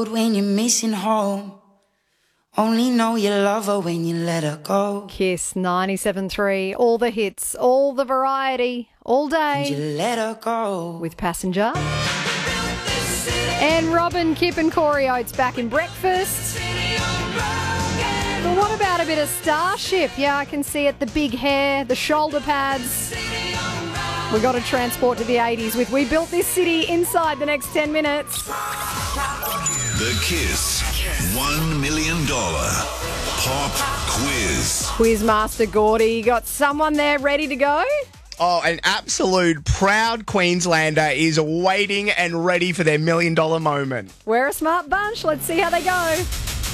When you're missing home, only know you love her when you let her go. Kiss 97.3, all the hits, all the variety, all day. You let her go. With Passenger. And Robin, Kip and Corey Oates back in breakfast. But what about a bit of Starship? Yeah, I can see it, the big hair, the shoulder pads. We got to transport to the 80s with We Built This City inside the next 10 minutes. The Kiss $1 million pop quiz. Quizmaster Gordy, you got someone there ready to go? Oh, an absolute proud Queenslander is waiting and ready for their $1 million moment. We're a smart bunch. Let's see how they go.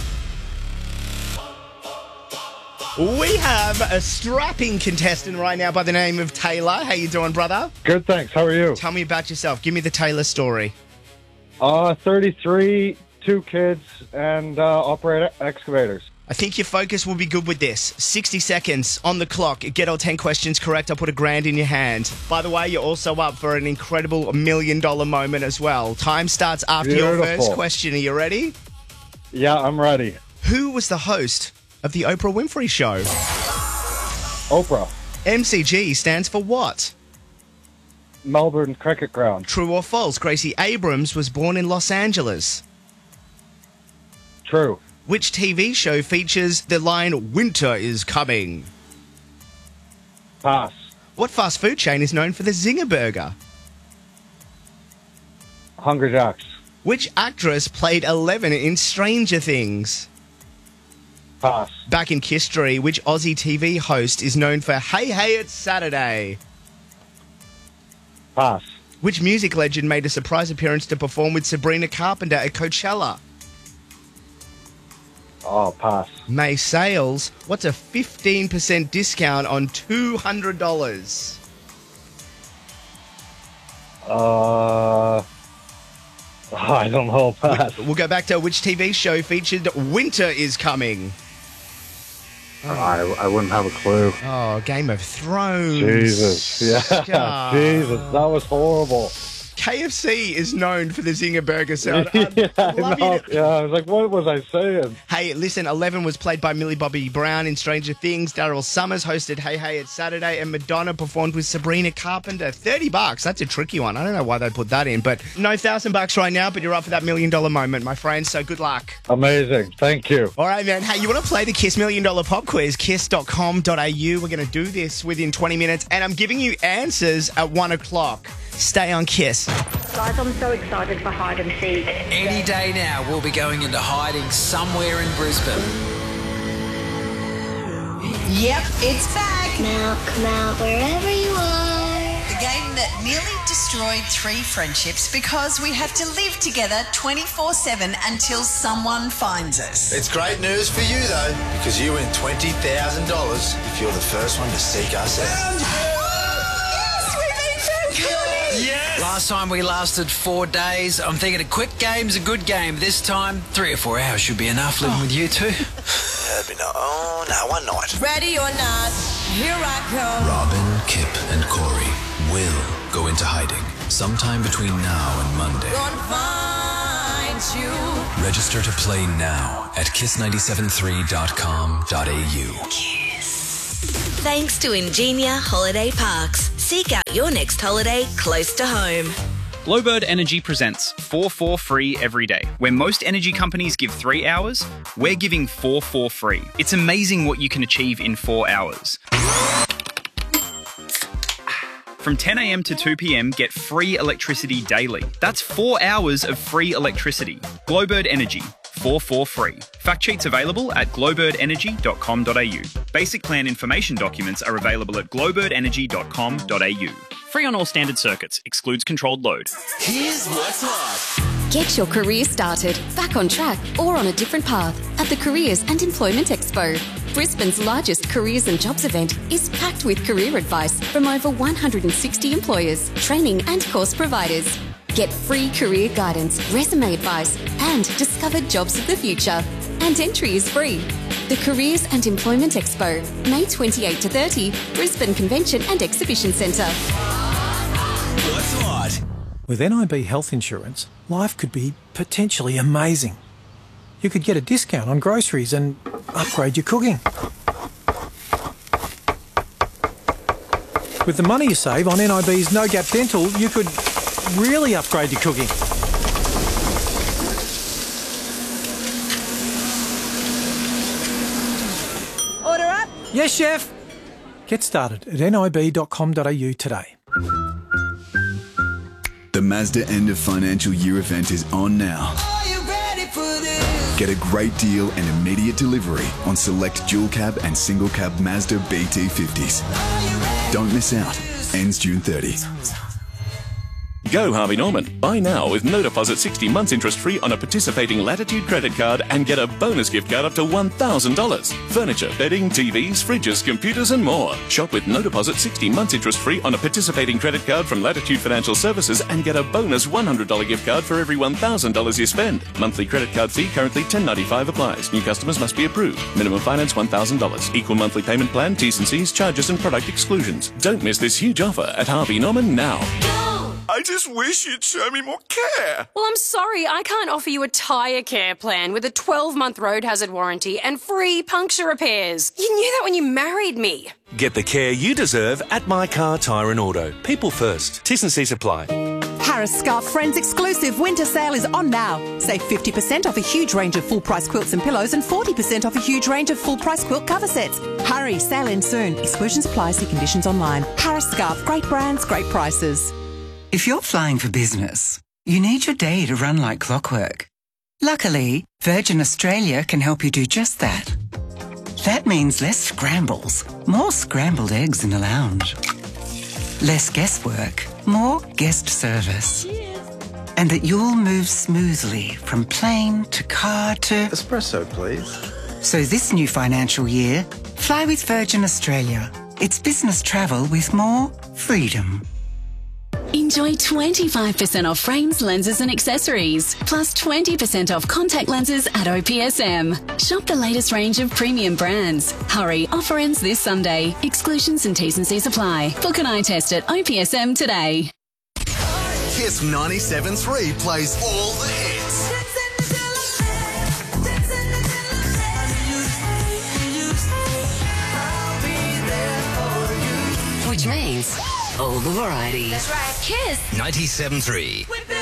We have a strapping contestant right now by the name of Taylor. How you doing, brother? Good, thanks. How are you? Tell me about yourself. Give me the Taylor story. 33, 2 kids, and operate excavators. I think your focus will be good with this. 60 seconds on the clock. Get all 10 questions correct. I'll put $1,000 in your hand. By the way, you're also up for an incredible $1 million moment as well. Time starts after your first question. Are you ready? Yeah, I'm ready. Who was the host of the Oprah Winfrey Show? Oprah. MCG stands for what? Melbourne Cricket Ground. True or false? Gracie Abrams was born in Los Angeles. True. Which TV show features the line, "Winter is coming"? Pass. What fast food chain is known for the Zinger Burger? Hungry Jacks. Which actress played Eleven in Stranger Things? Pass. Back in history, which Aussie TV host is known for Hey Hey It's Saturday? Pass. Which music legend made a surprise appearance to perform with Sabrina Carpenter at Coachella? Oh, pass. May Sales. What's a 15% discount on $200? I don't know. Pass. We'll go back to which TV show featured Winter is Coming? I wouldn't have a clue. Oh, Game of Thrones. Jesus. Yeah. Jesus, that was horrible. KFC is known for the Zinger Burger sound. Yeah, I was like, what was I saying? Hey, listen, 11 was played by Millie Bobby Brown in Stranger Things. Daryl Summers hosted Hey Hey It's Saturday, and Madonna performed with Sabrina Carpenter. $30. That's a tricky one. I don't know why they put that in, but no $1,000 right now, but you're up for that $1 million moment, my friend, so good luck. Amazing. Thank you. All right, man. Hey, you want to play the Kiss $1 Million Pop Quiz? Kiss.com.au. We're going to do this within 20 minutes, and I'm giving you answers at 1 o'clock. Stay on Kiss. Guys, I'm so excited for hide and seek. Any day now, we'll be going into hiding somewhere in Brisbane. Yep, it's back. Now come out wherever you are. The game that nearly destroyed 3 friendships because we have to live together 24/7 until someone finds us. It's great news for you, though, because you win $20,000 if you're the first one to seek us out. Yes! Last time we lasted 4 days. I'm thinking a quick game's a good game. This time, 3 or 4 hours should be enough living with you two. One night. Ready or not, here I come. Robin, Kip and Corey will go into hiding sometime between now and Monday. Gonna find you. Register to play now at kiss973.com.au. Thanks to Ingenia Holiday Parks. Seek out your next holiday close to home. Glowbird Energy presents 4 for free every day. Where most energy companies give 3 hours, we're giving 4 for free. It's amazing what you can achieve in 4 hours. From 10 a.m. to 2 p.m, get free electricity daily. That's 4 hours of free electricity. Glowbird Energy. 4 for free. Fact sheets available at glowbirdenergy.com.au. Basic plan information documents are available at glowbirdenergy.com.au. Free on all standard circuits. Excludes controlled load. Here's what's hot. Get your career started, back on track, or on a different path at the Careers and Employment Expo. Brisbane's largest careers and jobs event is packed with career advice from over 160 employers, training and course providers. Get free career guidance, resume advice, and discover jobs of the future. And entry is free. The Careers and Employment Expo, May 28 to 30, Brisbane Convention and Exhibition Centre. What's hot? With NIB Health Insurance, life could be potentially amazing. You could get a discount on groceries and upgrade your cooking. With the money you save on NIB's No Gap Dental, you could really upgrade your cooking. Order up. Yes, chef. Get started at nib.com.au today. The Mazda end of financial year event is on now. Are you ready for this? Get a great deal and immediate delivery on select dual cab and single cab Mazda BT50s. Don't miss out. Ends June 30. Go Harvey Norman. Buy now with no deposit 60 months interest free on a participating Latitude credit card and get a bonus gift card up to $1,000. Furniture, bedding, TVs, fridges, computers and more. Shop with no deposit 60 months interest free on a participating credit card from Latitude Financial Services and get a bonus $100 gift card for every $1,000 you spend. Monthly credit card fee currently $10.95 applies. New customers must be approved. Minimum finance $1,000. Equal monthly payment plan, T's and C's, charges and product exclusions. Don't miss this huge offer at Harvey Norman now. I just wish you'd show me more care. Well, I'm sorry, I can't offer you a tyre care plan with a 12-month road hazard warranty and free puncture repairs. You knew that when you married me. Get the care you deserve at My Car Tyre and Auto. People first. T's and C's apply. Harris Scarf Friends exclusive winter sale is on now. Save 50% off a huge range of full-price quilts and pillows and 40% off a huge range of full-price quilt cover sets. Hurry, sale ends soon. Exclusions apply, see conditions online. Harris Scarf, great brands, great prices. If you're flying for business, you need your day to run like clockwork. Luckily, Virgin Australia can help you do just that. That means less scrambles, more scrambled eggs in the lounge. Less guesswork, more guest service. And that you'll move smoothly from plane to car to... Espresso, please. So this new financial year, fly with Virgin Australia. It's business travel with more freedom. Enjoy 25% off frames, lenses and accessories, plus 20% off contact lenses at OPSM. Shop the latest range of premium brands. Hurry, offer ends this Sunday. Exclusions and T's and C's apply. Book an eye test at OPSM today. Kiss 97.3 plays all the hits. Which means all the variety. That's right. Kiss 97.3.